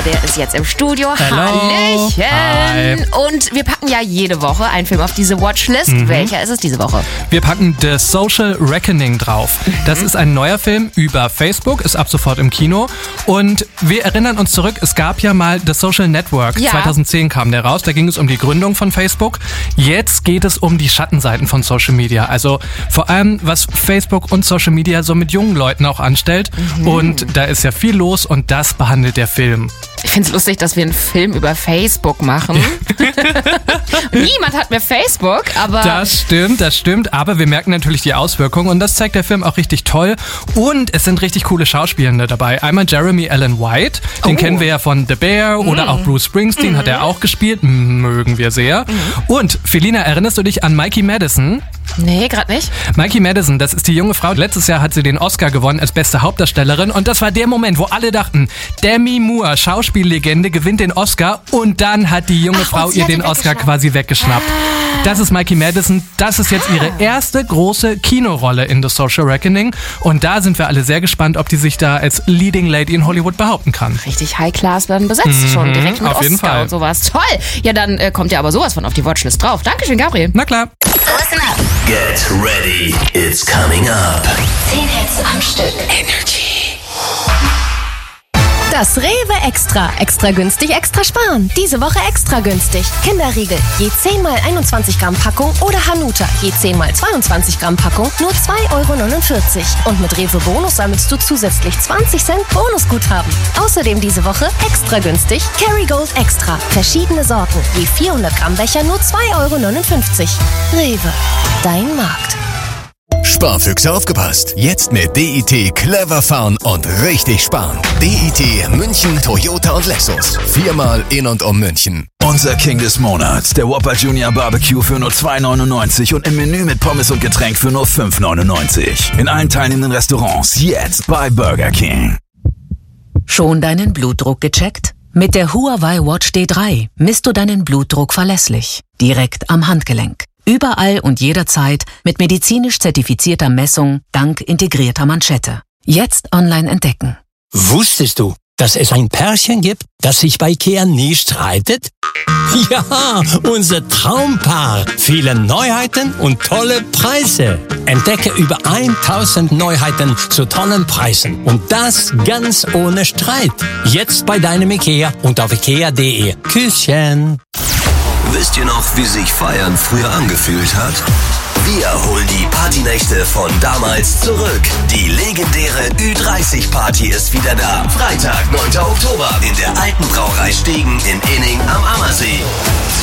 der ist jetzt im Studio. Hello. Hallöchen. Hi. Und wir packen ja jede Woche einen Film auf diese Watchlist. Welcher ist es diese Woche? Wir packen The Social Reckoning drauf. Das ist ein neuer Film über Facebook, ist ab sofort im Kino. Und wir erinnern uns zurück, es gab ja mal The Social Network. Ja. 2010 kam der raus, da ging es um die Gründung von Facebook. Jetzt geht es um die Schattenseiten von Social Media. Also vor allem, was Facebook und Social Media so mit jungen Leuten auch anstellt. Und da ist ja viel los und das behandelt der Film. Ich finde es lustig, dass wir einen Film über Facebook machen. Niemand hat mehr Facebook, aber... Das stimmt, aber wir merken natürlich die Auswirkungen und das zeigt der Film auch richtig toll. Und es sind richtig coole Schauspielende dabei. Einmal Jeremy Allen White, den kennen wir ja von The Bear oder auch Bruce Springsteen hat er auch gespielt, mögen wir sehr. Und Felina, erinnerst du dich an Mikey Madison? Nee, gerade nicht. Mikey Madison, das ist die junge Frau. Letztes Jahr hat sie den Oscar gewonnen als beste Hauptdarstellerin und das war der Moment, wo alle dachten, Demi Moore, Schauspiellegende, gewinnt den Oscar und dann hat die junge Frau und sie ihr hat den ihn Oscar weggeschnappt. quasi weggeschnappt. Das ist Mikey Madison, das ist jetzt ihre erste große Kinorolle in The Social Reckoning und da sind wir alle sehr gespannt, ob die sich da als Leading Lady in Hollywood behaupten kann. Richtig High-Class dann besetzt schon, direkt mit auf jeden Oscar Fall. und sowas. Toll! Ja, dann kommt ja aber sowas von auf die Watchlist drauf. Dankeschön, Gabriel. Na klar. Listen up. Get ready, it's coming up. 10 Hits am Stück. Das Rewe Extra. Extra günstig, extra sparen. Diese Woche extra günstig. Kinderriegel. Je 10 mal 21 Gramm Packung oder Hanuta. Je 10 mal 22 Gramm Packung. Nur 2,49 €. Und mit Rewe Bonus sammelst du zusätzlich 20 Cent Bonusguthaben. Außerdem diese Woche extra günstig. Kerrygold Extra. Verschiedene Sorten. Je 400 Gramm Becher nur 2,59 €. Rewe. Dein Markt. Sparfüchse aufgepasst. Jetzt mit DIT clever fahren und richtig sparen. DIT München, Toyota und Lexus. 4-mal in und um München. Unser King des Monats, der Whopper Junior Barbecue für nur 2,99 und im Menü mit Pommes und Getränk für nur 5,99. In allen teilnehmenden Restaurants jetzt bei Burger King. Schon deinen Blutdruck gecheckt? Mit der Huawei Watch D3 misst du deinen Blutdruck verlässlich, direkt am Handgelenk. Überall und jederzeit mit medizinisch zertifizierter Messung dank integrierter Manschette. Jetzt online entdecken. Wusstest du, dass es ein Pärchen gibt, das sich bei Ikea nie streitet? Ja, unser Traumpaar. Viele Neuheiten und tolle Preise. Entdecke über 1000 Neuheiten zu tollen Preisen. Und das ganz ohne Streit. Jetzt bei deinem Ikea und auf ikea.de. Küsschen. Wisst ihr noch, wie sich Feiern früher angefühlt hat? Wir holen die Partynächte von damals zurück. Die legendäre Ü30-Party ist wieder da. Freitag, 9. Oktober in der Alten Brauerei Stegen in Inning am Ammersee.